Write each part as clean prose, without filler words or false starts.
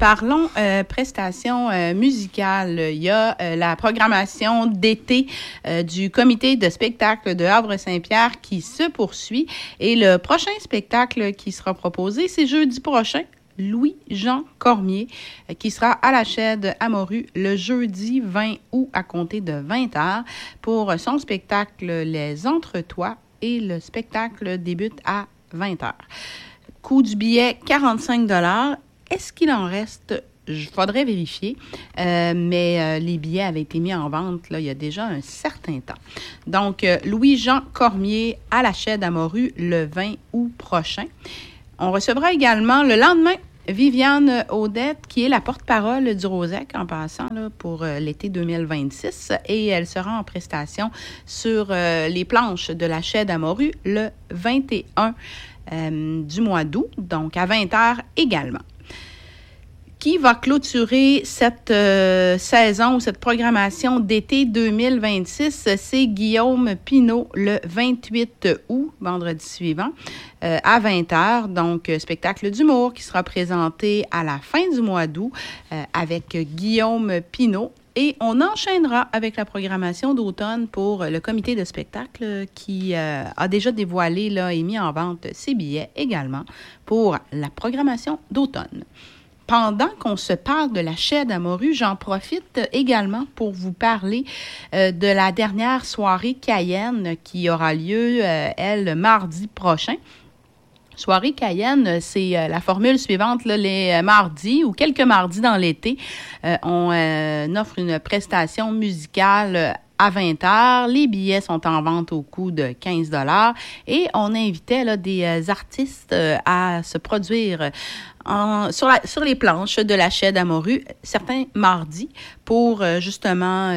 Parlons prestations musicales. Il y a la programmation d'été du comité de spectacle de Havre-Saint-Pierre qui se poursuit. Et le prochain spectacle qui sera proposé, c'est jeudi prochain. Louis-Jean Cormier, qui sera à la Chaîde à Morue le jeudi 20 août à compter de 20h pour son spectacle Les Entretoits, et le spectacle débute à 20h. Coût du billet, 45 $. Est-ce qu'il en reste? Il faudrait vérifier, mais les billets avaient été mis en vente là, il y a déjà un certain temps. Donc, Louis-Jean Cormier à la Chaîde à Morue le 20 août prochain. On recevra également le lendemain Viviane Audette, qui est la porte-parole du Rosec en passant là, pour l'été 2026. Et elle sera en prestation sur les planches de la Chaîde à Morue le 21 du mois d'août, donc à 20h également. Qui va clôturer cette saison ou cette programmation d'été 2026? C'est Guillaume Pinault le 28 août, vendredi suivant, à 20h. Donc, spectacle d'humour qui sera présenté à la fin du mois d'août avec Guillaume Pinault. Et on enchaînera avec la programmation d'automne pour le comité de spectacle qui a déjà dévoilé là, et mis en vente ses billets également pour la programmation d'automne. Pendant qu'on se parle de la Chaîde à Morue, j'en profite également pour vous parler de la dernière soirée Cayenne qui aura lieu, elle, mardi prochain. Soirée Cayenne, c'est la formule suivante, là, les mardis ou quelques mardis dans l'été, on offre une prestation musicale à 20h. Les billets sont en vente au coût de 15 $ et on invitait là, des artistes à se produire sur les planches de la Chaîde à Morue, certains mardis, pour justement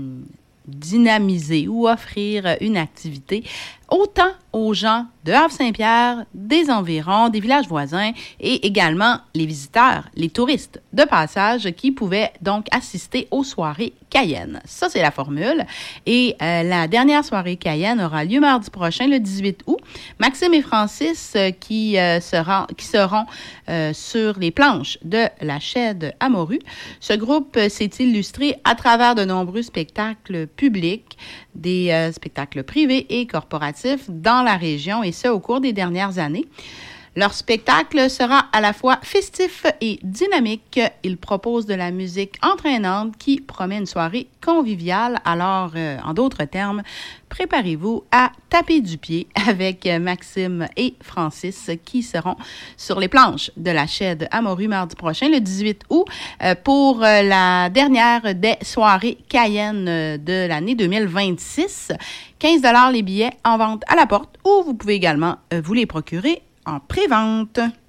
dynamiser ou offrir une activité autant aux gens de Havre-Saint-Pierre, des environs, des villages voisins et également les visiteurs, les touristes de passage qui pouvaient donc assister aux soirées Cayenne. Ça, c'est la formule. Et la dernière soirée Cayenne aura lieu mardi prochain, le 18 août. Maxime et Francis qui seront sur les planches de la Chaîde à Morue. Ce groupe s'est illustré à travers de nombreux spectacles publics, des spectacles privés et corporatifs dans la région, et ce, au cours des dernières années. Leur spectacle sera à la fois festif et dynamique. Ils proposent de la musique entraînante qui promet une soirée conviviale. Alors, en d'autres termes, préparez-vous à taper du pied avec Maxime et Francis qui seront sur les planches de la Chaîde à Morue mardi prochain, le 18 août, pour la dernière des soirées Cayenne de l'année 2026. 15 $ les billets en vente à la porte, ou vous pouvez également vous les procurer en pré-vente.